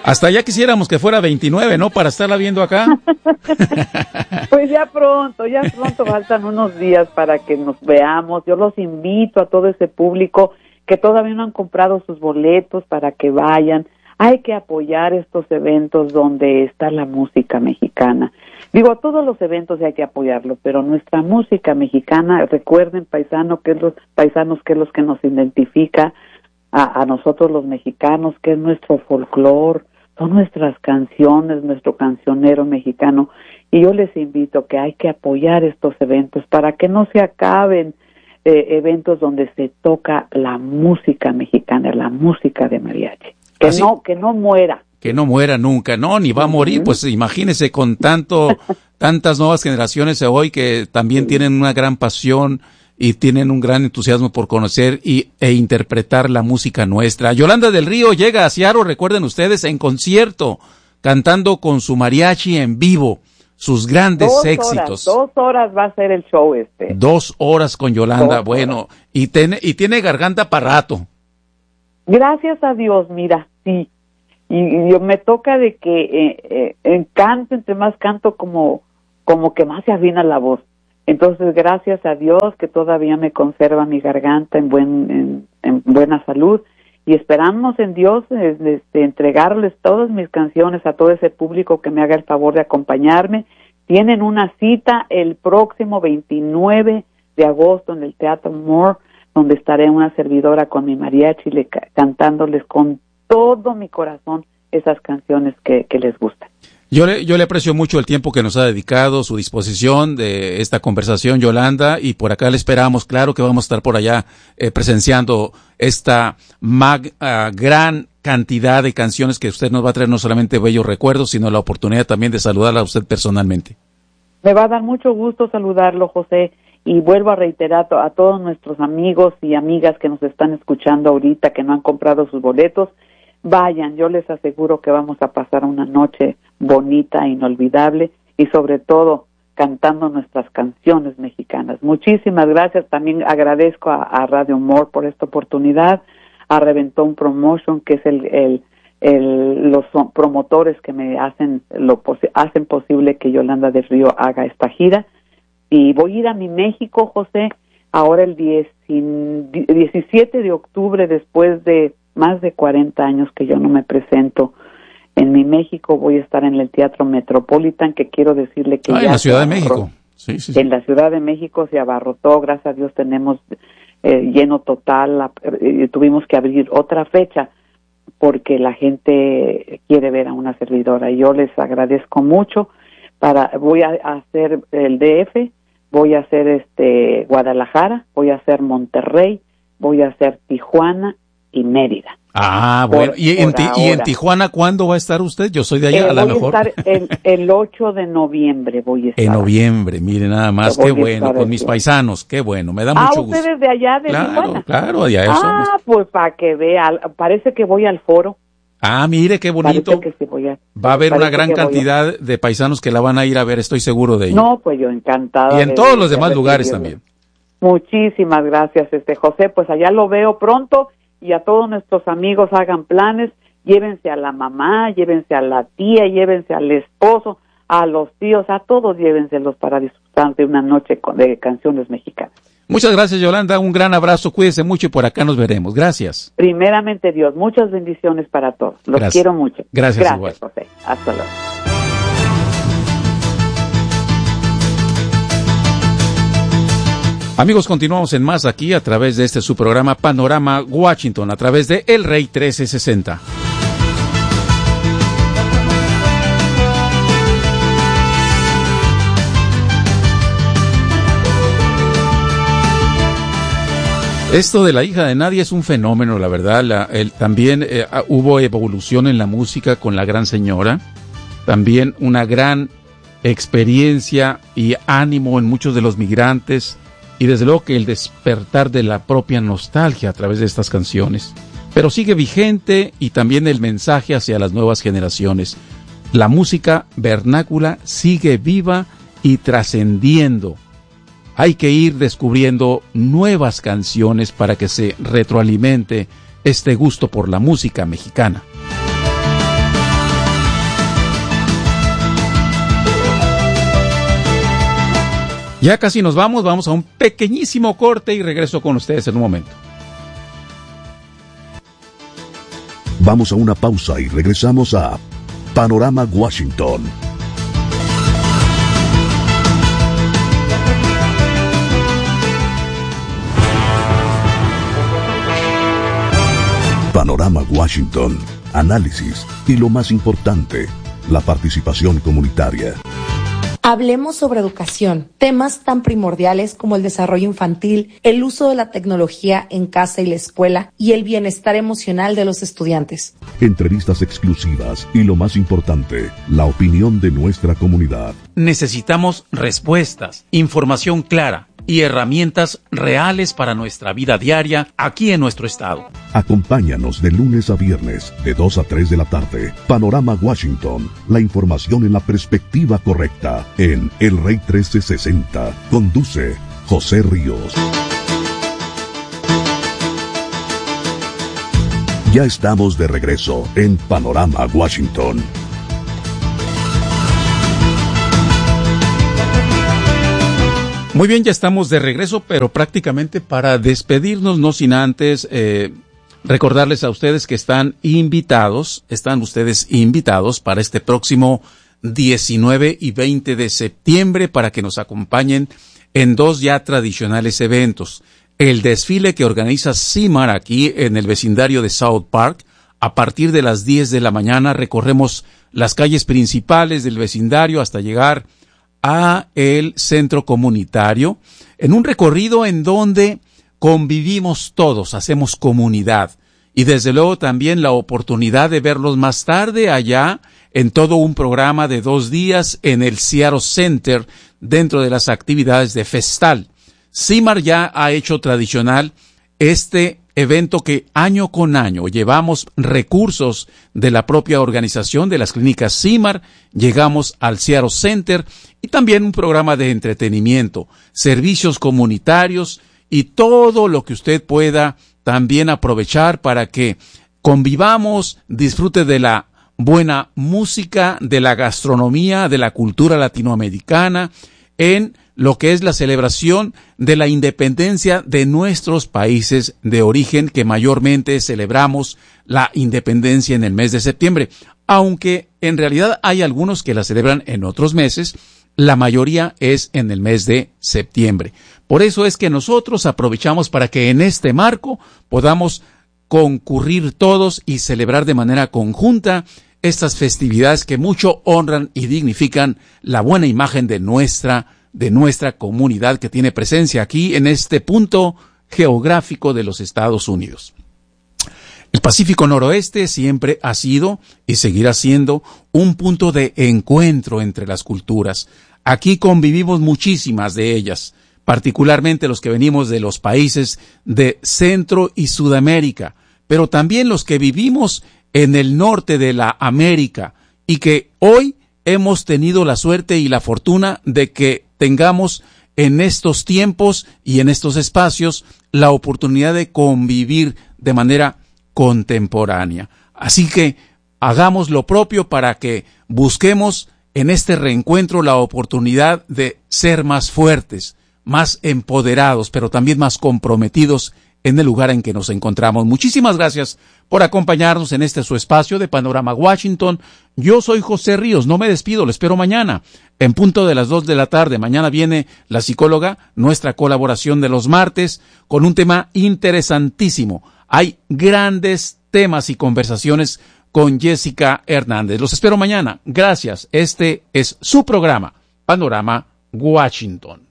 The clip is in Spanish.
Hasta ya quisiéramos que fuera 29, ¿no? Para estarla viendo acá. Pues ya pronto faltan unos días para que nos veamos. Yo los invito a todo ese público que todavía no han comprado sus boletos para que vayan. Hay que apoyar estos eventos donde está la música mexicana. Digo, todos los eventos hay que apoyarlo, pero nuestra música mexicana, recuerden, paisanos, que es los que nos identifica a nosotros los mexicanos, que es nuestro folclor, son nuestras canciones, nuestro cancionero mexicano, y yo les invito que hay que apoyar estos eventos para que no se acaben eventos donde se toca la música mexicana, la música de mariachi, que no muera. Que no muera nunca, no, ni va a morir, pues imagínese con tantas nuevas generaciones de hoy que también tienen una gran pasión y tienen un gran entusiasmo por conocer e interpretar la música nuestra. Yolanda del Río llega a Seattle, recuerden ustedes, en concierto, cantando con su mariachi en vivo, sus grandes éxitos. 2 horas va a ser el show 2 horas con Yolanda, bueno, y tiene garganta para rato. Gracias a Dios, mira, sí. Y yo me toca de que canto, entre más canto como que más se afina la voz. Entonces, gracias a Dios que todavía me conserva mi garganta en buena salud, y esperamos en Dios entregarles todas mis canciones a todo ese público que me haga el favor de acompañarme. Tienen una cita el próximo 29 de agosto en el Teatro Moore, donde estaré una servidora con mi mariachi cantándoles con todo mi corazón esas canciones que les gustan. Yo le aprecio mucho el tiempo que nos ha dedicado, su disposición de esta conversación, Yolanda, y por acá le esperamos. Claro que vamos a estar por allá presenciando esta gran cantidad de canciones que usted nos va a traer, no solamente bellos recuerdos, sino la oportunidad también de saludarla a usted personalmente. Me va a dar mucho gusto saludarlo, José, y vuelvo a reiterar a todos nuestros amigos y amigas que nos están escuchando ahorita, que no han comprado sus boletos, vayan, yo les aseguro que vamos a pasar una noche bonita, inolvidable, y sobre todo cantando nuestras canciones mexicanas. Muchísimas gracias. También agradezco a Radio More por esta oportunidad, a Reventón Promotion, que es los promotores que me hacen posible que Yolanda del Río haga esta gira. Y voy a ir a mi México, José, ahora el 17 de octubre, después de más de 40 años que yo no me presento en mi México. Voy a estar en el Teatro Metropolitan, que quiero decirle que en la Ciudad de México. Sí. En la Ciudad de México se abarrotó, gracias a Dios tenemos lleno total. Tuvimos que abrir otra fecha porque la gente quiere ver a una servidora, y yo les agradezco mucho. Voy a hacer el DF, voy a hacer Guadalajara, voy a hacer Monterrey, voy a hacer Tijuana y Mérida. Ah, bueno. ¿Y en Tijuana cuándo va a estar usted? Yo soy de allá, a lo mejor. Voy a estar el 8 de noviembre, voy a estar. En noviembre, mire nada más, qué bueno, con mis paisanos, qué bueno, me da mucho gusto. ¿Ustedes de allá, de Tijuana? Claro, allá somos. Pues para que vea, parece que voy al foro. Ah, mire, qué bonito. Va a haber una gran cantidad de paisanos que la van a ir a ver, estoy seguro de ello. No, pues yo encantada. Y en todos los demás lugares también. Muchísimas gracias, José, pues allá lo veo pronto. Y a todos nuestros amigos hagan planes, llévense a la mamá, llévense a la tía, llévense al esposo, a los tíos, a todos llévenselos para disfrutar de una noche de canciones mexicanas. Muchas gracias, Yolanda, un gran abrazo, cuídese mucho y por acá nos veremos. Gracias. Primeramente Dios, muchas bendiciones para todos. Los quiero mucho. Gracias igual. José. Hasta luego. Amigos, continuamos en más aquí a través de su programa Panorama Washington, a través de El Rey 1360. Esto de la hija de nadie es un fenómeno, la verdad. También hubo evolución en la música con La Gran Señora, también una gran experiencia y ánimo en muchos de los migrantes, y desde luego que el despertar de la propia nostalgia a través de estas canciones. Pero sigue vigente y también el mensaje hacia las nuevas generaciones. La música vernácula sigue viva y trascendiendo. Hay que ir descubriendo nuevas canciones para que se retroalimente este gusto por la música mexicana. Ya casi nos vamos a un pequeñísimo corte y regreso con ustedes en un momento. Vamos a una pausa y regresamos a Panorama Washington. Panorama Washington, análisis y lo más importante, la participación comunitaria. Hablemos sobre educación, temas tan primordiales como el desarrollo infantil, el uso de la tecnología en casa y la escuela y el bienestar emocional de los estudiantes. Entrevistas exclusivas y lo más importante, la opinión de nuestra comunidad. Necesitamos respuestas, información clara y herramientas reales para nuestra vida diaria aquí en nuestro estado. Acompáñanos de lunes a viernes, de 2 a 3 de la tarde. Panorama Washington, la información en la perspectiva correcta, en El Rey 1360. Conduce José Ríos. Ya estamos de regreso en Panorama Washington. Muy bien, ya estamos de regreso, pero prácticamente para despedirnos, no sin antes recordarles a ustedes que están ustedes invitados para este próximo 19 y 20 de septiembre para que nos acompañen en 2 ya tradicionales eventos. El desfile que organiza CIMAR aquí en el vecindario de South Park. A partir de las 10 de la mañana recorremos las calles principales del vecindario hasta llegar a el centro comunitario, en un recorrido en donde convivimos todos, hacemos comunidad, y desde luego también la oportunidad de verlos más tarde allá en todo un programa de 2 días en el Seattle Center dentro de las actividades de Festal. CIMAR ya ha hecho tradicional este evento que año con año llevamos recursos de la propia organización de las clínicas CIMAR, llegamos al Seattle Center y también un programa de entretenimiento, servicios comunitarios y todo lo que usted pueda también aprovechar para que convivamos, disfrute de la buena música, de la gastronomía, de la cultura latinoamericana, en lo que es la celebración de la independencia de nuestros países de origen, que mayormente celebramos la independencia en el mes de septiembre, aunque en realidad hay algunos que la celebran en otros meses, la mayoría es en el mes de septiembre. Por eso es que nosotros aprovechamos para que en este marco podamos concurrir todos y celebrar de manera conjunta estas festividades que mucho honran y dignifican la buena imagen de nuestra comunidad que tiene presencia aquí en este punto geográfico de los Estados Unidos. El Pacífico Noroeste siempre ha sido y seguirá siendo un punto de encuentro entre las culturas. Aquí convivimos muchísimas de ellas, particularmente los que venimos de los países de Centro y Sudamérica, pero también los que vivimos en el norte de la América y que hoy hemos tenido la suerte y la fortuna de que tengamos en estos tiempos y en estos espacios la oportunidad de convivir de manera contemporánea. Así que hagamos lo propio para que busquemos en este reencuentro la oportunidad de ser más fuertes, más empoderados, pero también más comprometidos en el lugar en que nos encontramos. Muchísimas gracias por acompañarnos en este su espacio de Panorama Washington. Yo soy José Ríos, no me despido, lo espero mañana, en punto de las 2 de la tarde. Mañana viene la psicóloga, nuestra colaboración de los martes, con un tema interesantísimo. Hay grandes temas y conversaciones con Jessica Hernández. Los espero mañana. Gracias. Este es su programa, Panorama Washington.